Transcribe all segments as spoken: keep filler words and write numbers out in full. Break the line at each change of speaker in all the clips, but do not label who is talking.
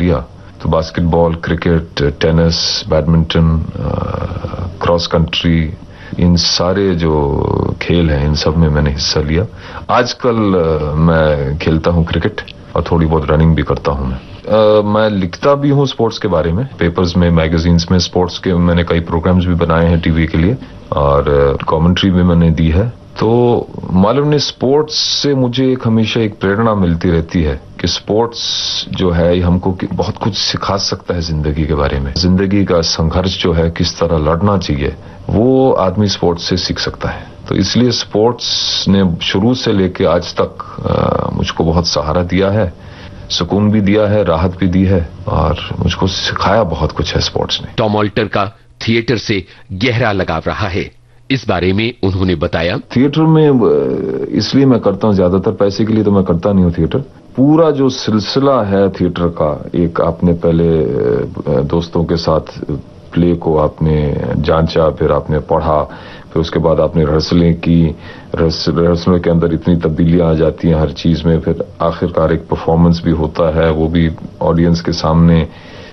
लिया तो basketball, cricket, tennis, badminton, cross country, इन सारे जो खेल हैं इन सब में मैंने हिस्सा लिया। आजकल मैं खेलता हूं क्रिकेट और थोड़ी बहुत रनिंग भी करता हूं मैं। Uh, मैं लिखता भी हूँ स्पोर्ट्स के बारे में, पेपर्स में, मैगजीन्स में। स्पोर्ट्स के मैंने कई प्रोग्राम्स भी बनाए हैं टीवी के लिए और कमेंट्री uh, भी मैंने दी है। तो मालूम नहीं, स्पोर्ट्स से मुझे एक हमेशा एक प्रेरणा मिलती रहती है कि स्पोर्ट्स जो है हमको बहुत कुछ सिखा सकता है जिंदगी के बारे में। जिंदगी का संघर्ष जो है, किस तरह लड़ना चाहिए, वो आदमी स्पोर्ट्स से सीख सकता है। तो इसलिए स्पोर्ट्स ने शुरू से लेके आज तक आ, मुझको बहुत सहारा दिया है, सुकून भी दिया है, राहत भी दी है और मुझको सिखाया बहुत कुछ है स्पोर्ट्स ने।
टॉम ऑल्टर का थिएटर से गहरा लगाव रहा है। इस बारे में उन्होंने बताया,
थिएटर में इसलिए मैं करता हूँ, ज्यादातर पैसे के लिए तो मैं करता नहीं हूँ थिएटर। पूरा जो सिलसिला है थिएटर का, एक आपने पहले दोस्तों के साथ प्ले को आपने जांचा, फिर आपने पढ़ा, फिर उसके बाद आपने रिहर्सलें की, रिहर्सलों के अंदर इतनी तब्दीलियां आ जाती हैं हर चीज में, फिर आखिरकार एक परफॉर्मेंस भी होता है, वो भी ऑडियंस के सामने।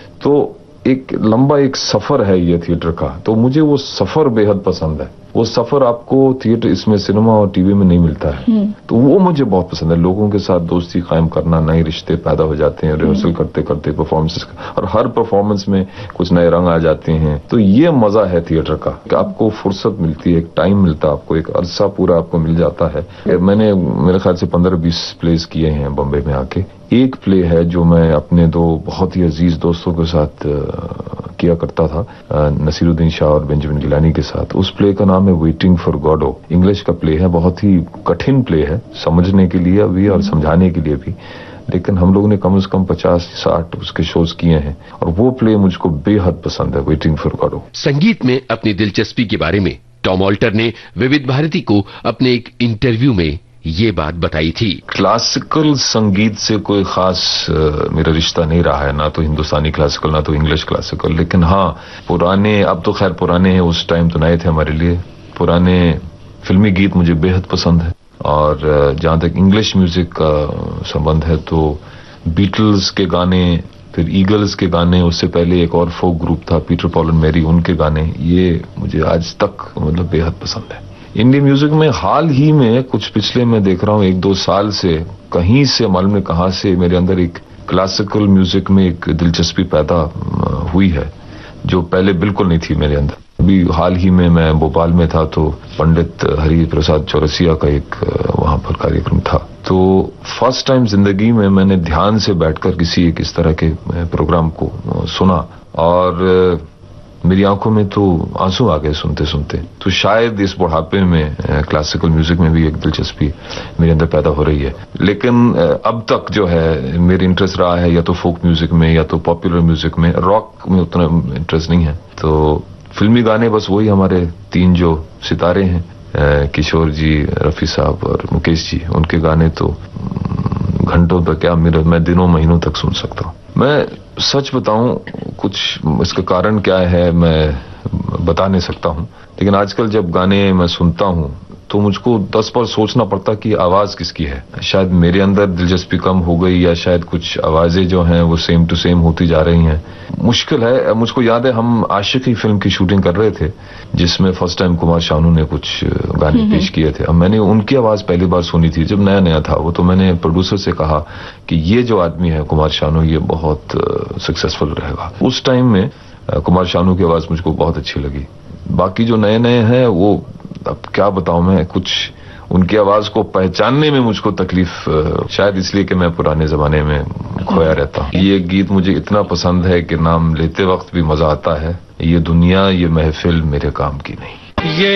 तो एक लंबा एक सफर है ये थिएटर का। तो मुझे वो सफर बेहद पसंद है। वो सफर आपको थिएटर, इसमें सिनेमा और टीवी में नहीं मिलता है। तो वो मुझे बहुत पसंद है। लोगों के साथ दोस्ती कायम करना, नए रिश्ते पैदा हो जाते हैं रिहर्सल करते करते परफॉर्मेंस, और हर परफॉर्मेंस में कुछ नए रंग आ जाते हैं। तो ये मजा है थिएटर का कि आपको फुर्सत मिलती है, एक टाइम मिलता है आपको, एक अरसा पूरा आपको मिल जाता है। मैंने मेरे ख्याल से पंद्रह बीस प्लेस किए हैं बॉम्बे में आके। एक प्ले है जो मैं अपने दो बहुत ही अजीज दोस्तों के साथ किया करता था, नसीरुद्दीन शाह और बेंजामिन गिलानी के साथ। उस प्ले का नाम है वेटिंग फॉर गॉडो। इंग्लिश का प्ले है, बहुत ही कठिन प्ले है समझने के लिए भी और समझाने के लिए भी, लेकिन हम लोगों ने कम से कम पचास साठ उसके शोज किए हैं और वो प्ले मुझको बेहद पसंद है, वेटिंग फॉर गॉडो।
संगीत में अपनी दिलचस्पी के बारे में टॉम ऑल्टर ने विविध भारती को अपने एक इंटरव्यू में ये बात बताई थी।
क्लासिकल संगीत से कोई खास आ, मेरा रिश्ता नहीं रहा है, ना तो हिंदुस्तानी क्लासिकल ना तो इंग्लिश क्लासिकल। लेकिन हाँ, पुराने, अब तो खैर पुराने हैं, उस टाइम तो नए थे हमारे लिए, पुराने फिल्मी गीत मुझे बेहद पसंद है। और जहां तक इंग्लिश म्यूजिक का संबंध है तो बीटल्स के गाने, फिर ईगल्स के गाने, उससे पहले एक और फोक ग्रुप था पीटर पॉल एंड मैरी, उनके गाने, ये मुझे आज तक मतलब बेहद पसंद है। इंडियन म्यूजिक में हाल ही में कुछ पिछले मैं देख रहा हूँ एक दो साल से कहीं से मालूम नहीं कहां से मेरे अंदर एक क्लासिकल म्यूजिक में एक दिलचस्पी पैदा हुई है जो पहले बिल्कुल नहीं थी मेरे अंदर। अभी हाल ही में मैं भोपाल में था तो पंडित हरि प्रसाद चौरसिया का एक वहां पर कार्यक्रम था। तो फर्स्ट टाइम जिंदगी में मैंने ध्यान से बैठकर किसी एक इस तरह के प्रोग्राम को सुना और मेरी आंखों में तो आंसू आ गए सुनते सुनते। तो शायद इस बुढ़ापे में क्लासिकल म्यूजिक में भी एक दिलचस्पी मेरे अंदर पैदा हो रही है। लेकिन अब तक जो है मेरी इंटरेस्ट रहा है या तो फोक म्यूजिक में या तो पॉपुलर म्यूजिक में, रॉक में उतना इंटरेस्ट नहीं है। तो फिल्मी गाने बस वही हमारे तीन जो सितारे हैं, किशोर जी, रफी साहब और मुकेश जी, उनके गाने तो घंटों तक क्या, मेरा मैं दिनों महीनों तक सुन सकता हूँ। मैं सच बताऊं, कुछ इसका कारण क्या है मैं बता नहीं सकता हूं, लेकिन आजकल जब गाने मैं सुनता हूं तो मुझको दस बार सोचना पड़ता कि आवाज किसकी है। शायद मेरे अंदर दिलचस्पी कम हो गई या शायद कुछ आवाजें जो हैं वो सेम टू सेम होती जा रही हैं। मुश्किल है। मुझको याद है हम आशिकी फिल्म की शूटिंग कर रहे थे जिसमें फर्स्ट टाइम कुमार शानू ने कुछ गाने पेश किए थे। अब मैंने उनकी आवाज पहली बार सुनी थी जब नया नया था वो, तो मैंने प्रोड्यूसर से कहा कि ये जो आदमी है कुमार शानू, ये बहुत सक्सेसफुल रहेगा। उस टाइम में कुमार शानू की आवाज मुझको बहुत अच्छी लगी। बाकी जो नए नए हैं वो अब क्या बताऊं मैं, कुछ उनकी आवाज को पहचानने में मुझको तकलीफ, शायद इसलिए कि मैं पुराने जमाने में खोया रहता हूं। ये गीत मुझे इतना पसंद है कि नाम लेते वक्त भी मजा आता है, ये दुनिया ये महफिल मेरे काम की नहीं। ये